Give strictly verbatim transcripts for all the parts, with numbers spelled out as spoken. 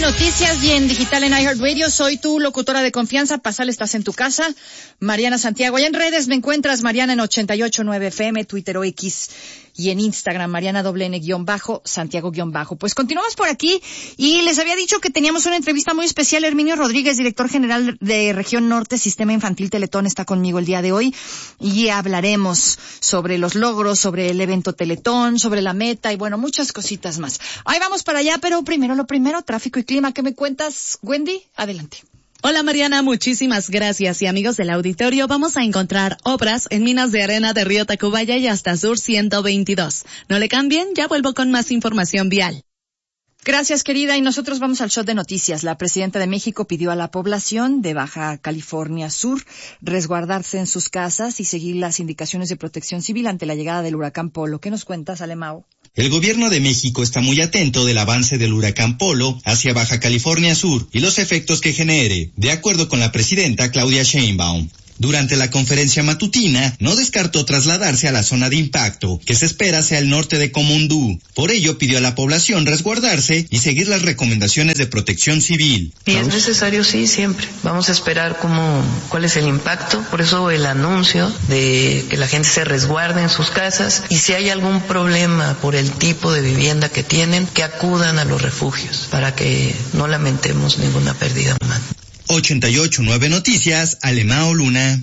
Noticias y en digital en iHeartRadio. Soy tu locutora de confianza. Pasal, estás en tu casa. Mariana Santiago. Y en redes me encuentras Mariana en ochenta y ocho punto nueve F M, Twitter o X. Y en Instagram, Mariana doble N guión bajo, Santiago guión bajo. Pues continuamos por aquí y les había dicho que teníamos una entrevista muy especial. Herminio Rodríguez, director general de Región Norte, Sistema Infantil Teletón, está conmigo el día de hoy y hablaremos sobre los logros, sobre el evento Teletón, sobre la meta y bueno, muchas cositas más. Ahí vamos para allá, pero primero lo primero, tráfico y clima. ¿Qué me cuentas, Wendy? Adelante. Hola Mariana, muchísimas gracias y amigos del auditorio, vamos a encontrar obras en minas de arena de Río Tacubaya y hasta Sur ciento veintidós. No le cambien, ya vuelvo con más información vial. Gracias, querida, y nosotros vamos al shot de noticias. La presidenta de México pidió a la población de Baja California Sur resguardarse en sus casas y seguir las indicaciones de protección civil ante la llegada del huracán Polo. ¿Qué nos cuentas, Alemao? El gobierno de México está muy atento del avance del huracán Polo hacia Baja California Sur y los efectos que genere, de acuerdo con la presidenta Claudia Sheinbaum. Durante la conferencia matutina, no descartó trasladarse a la zona de impacto, que se espera sea el norte de Comondú. Por ello, pidió a la población resguardarse y seguir las recomendaciones de protección civil. Y es necesario, sí, siempre. Vamos a esperar cómo, cuál es el impacto. Por eso el anuncio de que la gente se resguarde en sus casas y si hay algún problema por el tipo de vivienda que tienen, que acudan a los refugios para que no lamentemos ninguna pérdida humana. ochenta y ocho punto nueve Noticias, Alemao Luna.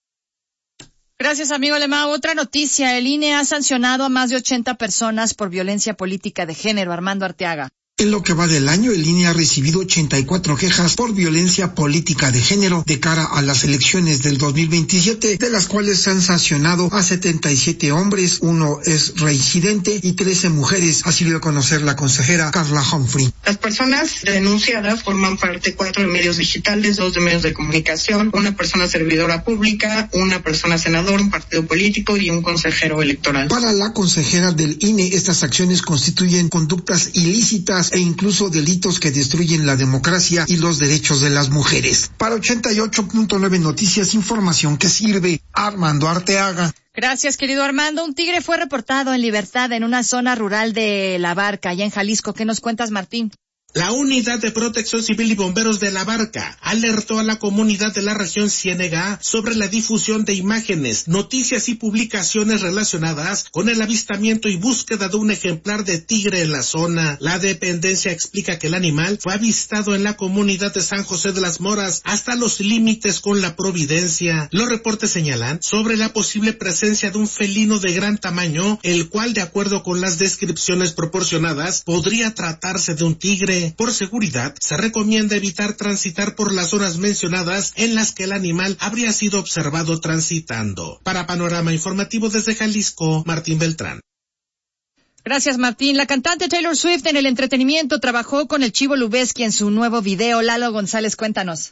Gracias, amigo Alemao. Otra noticia, el I N E ha sancionado a más de ochenta personas por violencia política de género. Armando Arteaga. En lo que va del año, el I N E ha recibido ochenta y cuatro quejas por violencia política de género de cara a las elecciones del dos mil veintisiete, de las cuales se han sancionado a setenta y siete hombres, uno es reincidente y trece mujeres, así lo dio a conocer la consejera Carla Humphrey. Las personas denunciadas forman parte cuatro de medios digitales, dos de medios de comunicación, una persona servidora pública, una persona senador, un partido político y un consejero electoral. Para la consejera del I N E, estas acciones constituyen conductas ilícitas e incluso delitos que destruyen la democracia y los derechos de las mujeres. Para ochenta y ocho punto nueve Noticias, información que sirve. Armando Arteaga. Gracias, querido Armando. Un tigre fue reportado en libertad en una zona rural de La Barca, allá en Jalisco. ¿Qué nos cuentas, Martín? La Unidad de Protección Civil y Bomberos de La Barca alertó a la comunidad de la región Ciénega sobre la difusión de imágenes, noticias y publicaciones relacionadas con el avistamiento y búsqueda de un ejemplar de tigre en la zona. La dependencia explica que el animal fue avistado en la comunidad de San José de las Moras hasta los límites con la Providencia. Los reportes señalan sobre la posible presencia de un felino de gran tamaño, el cual, de acuerdo con las descripciones proporcionadas, podría tratarse de un tigre. Por seguridad, se recomienda evitar transitar por las zonas mencionadas en las que el animal habría sido observado transitando. Para Panorama Informativo desde Jalisco, Martín Beltrán. Gracias, Martín. La cantante Taylor Swift en el entretenimiento trabajó con el Chivo Lubeski en su nuevo video. Lalo González, cuéntanos.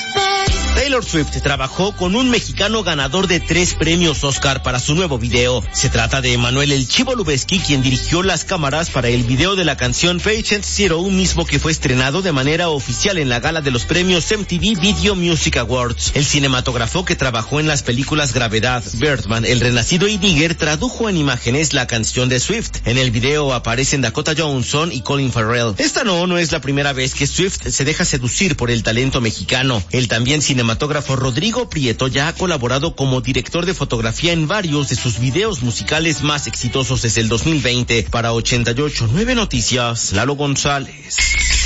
Taylor Swift trabajó con un mexicano ganador de tres premios Oscar para su nuevo video. Se trata de Emanuel El Chivo Lubeski, quien dirigió las cámaras para el video de la canción Patient Zero, un mismo que fue estrenado de manera oficial en la gala de los premios M T V Video Music Awards. El cinematógrafo, que trabajó en las películas Gravedad, Birdman, El Renacido y Digger, tradujo en imágenes la canción de Swift. En el video aparecen Dakota Johnson y Colin Farrell. Esta no, no es la primera vez que Swift se deja seducir por el talento mexicano. El también cinematógrafo Rodrigo Prieto ya ha colaborado como director de fotografía en varios de sus videos musicales más exitosos desde el dos mil veinte. Para ochenta y ocho punto nueve Noticias, Lalo González.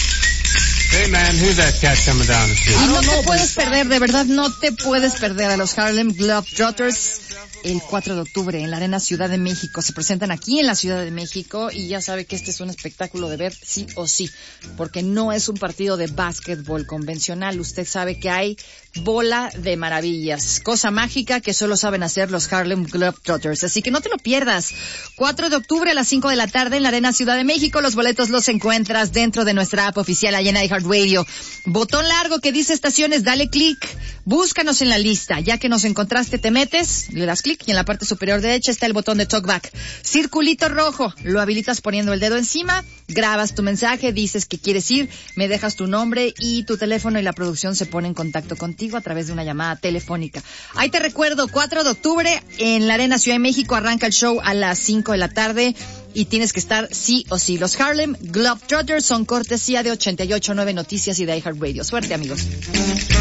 Hey man, who's that cat coming down the street? Y no te puedes perder, de verdad no te puedes perder a los Harlem Globetrotters el cuatro de octubre en la Arena Ciudad de México. Se presentan aquí en la Ciudad de México y ya sabe que este es un espectáculo de ver sí o sí, porque no es un partido de básquetbol convencional. Usted sabe que hay bola de maravillas, cosa mágica que solo saben hacer los Harlem Globetrotters. Así que no te lo pierdas. cuatro de octubre a las cinco de la tarde en la Arena Ciudad de México. Los boletos los encuentras dentro de nuestra app oficial allá en iHeartRadio. Botón largo que dice estaciones, dale clic. Búscanos en la lista. Ya que nos encontraste, te metes, le das clic y en la parte superior derecha está el botón de talkback. Circulito rojo, lo habilitas poniendo el dedo encima, grabas tu mensaje, dices que quieres ir, me dejas tu nombre y tu teléfono y la producción se pone en contacto contigo contigo a través de una llamada telefónica. Ahí te recuerdo, cuatro de octubre en la Arena Ciudad de México arranca el show a las cinco de la tarde y tienes que estar sí o sí. Los Harlem Globetrotters son cortesía de ochenta y ocho punto nueve Noticias y de iHeartRadio. Suerte, amigos.